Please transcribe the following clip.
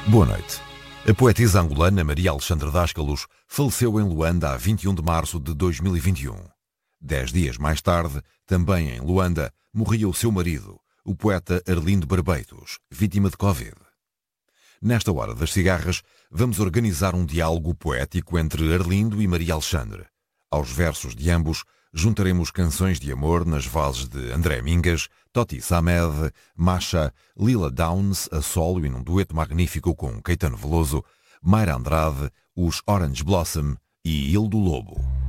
Boa noite. A poetisa angolana Maria Alexandra Dáskalos faleceu em Luanda a 21 de março de 2021. 10 dias mais tarde, também em Luanda, morria o seu marido, o poeta Arlindo Barbeitos, vítima de Covid. Nesta hora das cigarras, vamos organizar um diálogo poético entre Arlindo e Maria Alexandra. Aos versos de ambos, juntaremos canções de amor nas vozes de André Mingas, Toti Samed, Masha, Lila Downs, a solo e num dueto magnífico com Caetano Veloso, Mayra Andrade, os Orange Blossom e Hildo Lobo.